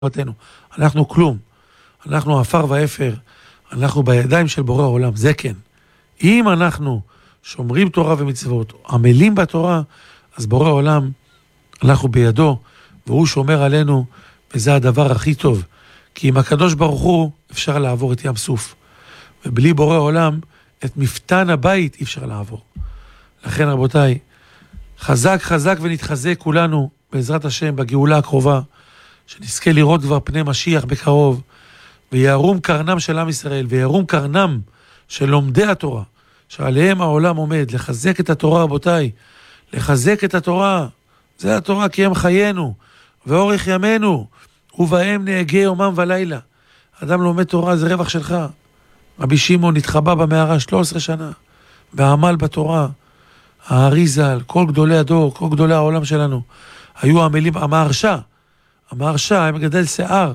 אנחנו כלום, אנחנו עפר ואפר, אנחנו בידיים של בורא העולם, זה כן. אם אנחנו שומרים תורה ומצוות, עמלים בתורה, אז בורא העולם, אנחנו בידו, והוא שומר עלינו, וזה הדבר הכי טוב. כי עם הקדוש ברוך הוא אפשר לעבור את ים סוף, ובלי בורא העולם, את מפתן הבית אי אפשר לעבור. לכן רבותיי, חזק חזק ונתחזק כולנו, בעזרת השם, בגאולה הקרובה, שנזכה לראות כבר פני משיח בקרוב, ויערום קרנם של עם ישראל, ויערום קרנם של לומדי התורה, שעליהם העולם עומד, לחזק את התורה רבותיי, לחזק את התורה, זה התורה כי הם חיינו, ואורך ימינו, ובהם נהגה יומם ולילה. אדם לומד תורה זה רווח שלך. רבי שמעון התחבא במערה 13 שנה, ועמל בתורה, האריזל, כל גדולי הדור, כל גדולי העולם שלנו, היו עמלים, המהרשע, היה מגדל שיער,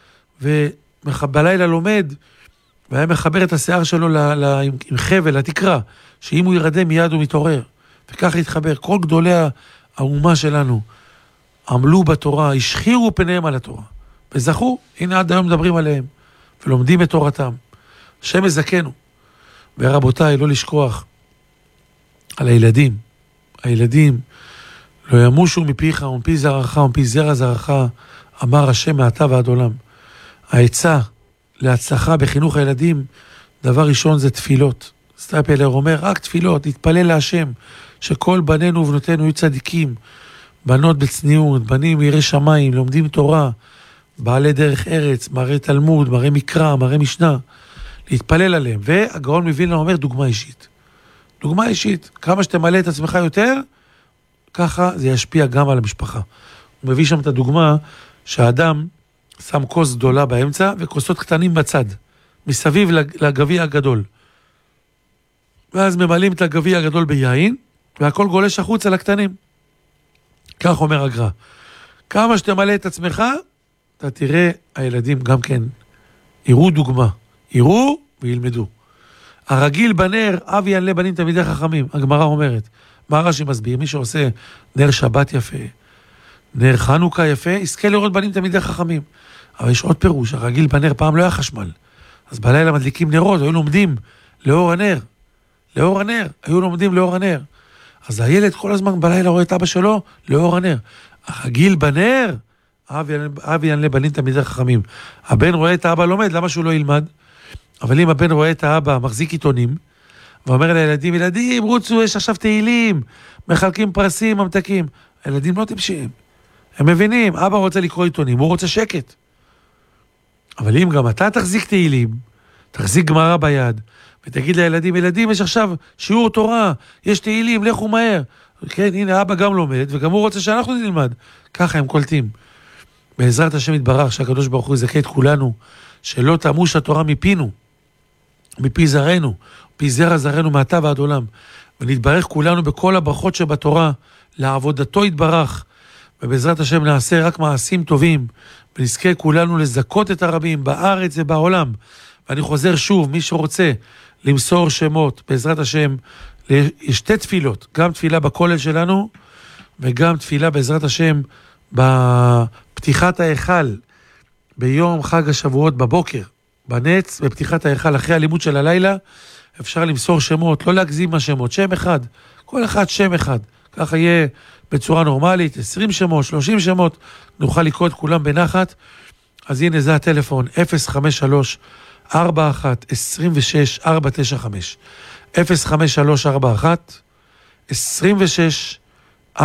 ובלילה לומד, והיה מחבר את השיער שלו עם חבל, לתקרה, שאם הוא ירדם מיד הוא מתעורר, וככה התחבר. כל גדולי האומה שלנו, עמלו בתורה, השחירו פניהם על התורה, וזכו, הנה עד היום מדברים עליהם, ולומדים את תורתם. השם יזכנו. ורבותיי, לא לשכוח על הילדים. הילדים לא ימושו מפיך ומפי זרעך ומפי זרע זרעך, אמר השם מעתה ועד עולם. העצה להצלחה בחינוך הילדים, דבר ראשון זה תפילות. סטייפלר אומר, רק תפילות, להתפלל להשם, שכל בנינו ובנותינו יהיו צדיקים, בנות בצניעות, בנים יראי שמיים, לומדים תורה, בעלי דרך ארץ, מראה תלמוד, מראה מקרא, מראה משנה, להתפלל עליהם. והגאון מווילנה אומר דוגמה אישית. דוגמה אישית, כמה שתמלא את עצמך יותר, ככה זה ישפיע גם על המשפחה. הוא מביא שם את הדוגמה שהאדם שם כוס גדולה באמצע וכוסות קטנים בצד, מסביב לגביע הגדול. ואז ממלאים את הגביע הגדול ביין, והכל גולש החוץ על הקטנים. כך אומר הגר"א. כמה שתמלא את עצמך, אתה תראה, הילדים גם כן יראו דוגמה. יראו וילמדו. הרגיל בנר, אב ינלה בנים תלמידי חכמים. הגמרא אומרת, מה רש"י מסביר? מי שעושה נר שבת יפה, נר חנוכה יפה, יזכה לראות בנים תלמידי חכמים. אבל יש עוד פירוש, הרגיל בנר פעם לא היה חשמל. אז בלילה מדליקים נרות, היו לומדים לאור הנר. לאור הנר, היו לומדים לאור הנר. אז הילד כל הזמן בלילה רואה את אבא שלו לאור הנר. הרגיל בנר, אב ינלה בנים תלמידי חכמים. הבן רואה את האבא לומד, למה שהוא לא ילמד? אבל אם הבן רואה את האבא מחזיק עיתונים, ואומר לילדים, ילדים, רוצו, יש עכשיו תהילים, מחלקים פרסים, ממתקים. הילדים לא טיפשים. הם מבינים, אבא רוצה לקרוא עיתונים, הוא רוצה שקט. אבל אם גם אתה תחזיק תהילים, תחזיק גמרא ביד, ותגיד לילדים, ילדים, יש עכשיו שיעור תורה, יש תהילים, לכו מהר. כן, הנה, אבא גם לומד, וגם הוא רוצה שאנחנו נלמד. ככה הם קולטים. בעזרת השם יתברך, שהקדוש ברוך הוא יזכה את כולנו, שלא תמוש התורה מפינו, מפי זרענו, מפי זרע זרענו מעתה ועד עולם, ונתברך כולנו בכל הברכות שבתורה, לעבודתו יתברך, ובעזרת השם נעשה רק מעשים טובים, ונזכה כולנו לזכות את הרבים בארץ ובעולם. ואני חוזר שוב, מי שרוצה למסור שמות, בעזרת השם, יש שתי תפילות, גם תפילה בכולל שלנו, וגם תפילה בעזרת השם בפתיחת ההיכל, ביום חג השבועות בבוקר, בנץ, בפתיחת ההיכל, אחרי הלימוד של הלילה, אפשר למסור שמות, לא להגזים מהשמות, שם אחד, כל אחד שם אחד, ככה יהיה בצורה נורמלית, 20 שמות, 30 שמות, נוכל לקרוא את כולם בנחת. אז הנה זה הטלפון, 053-41-26-495, 053-41-26-495,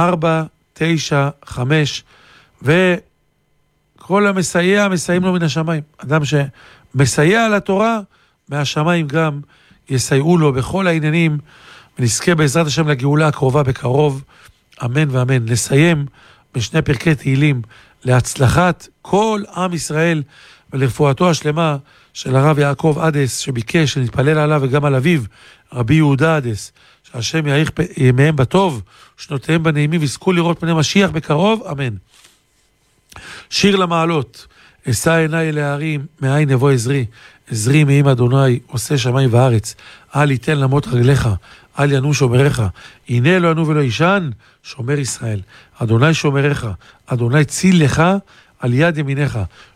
וכל המסייע, מסייעים לו מן השמיים. אדם שמסייע לתורה, מהשמיים גם יסייעו לו בכל העניינים, ונזכה בעזרת השם לגאולה הקרובה בקרוב, אמן ואמן. נסיים בשני פרקי תהילים, להצלחת כל עם ישראל, ולרפואתו השלמה של הרב יעקב עדס, שביקש שנתפלל עליו וגם על אביו, רבי יהודה עדס, שהשם יאריך ימיהם בטוב, שנותיהם בנעימים, ויזכו לראות פני משיח בקרוב, אמן. שיר למעלות, אשא עיניי אל ההרים, מאין יבוא עזרי, עזרי מעם אדוני, עושה שמיים וארץ, אל ייתן למות רגליך, אל ינום שומריך, הנה לא ינו ולא ישן, שומר ישראל, אדוני שומריך, אדוני ציל לך, על יד ימיניך,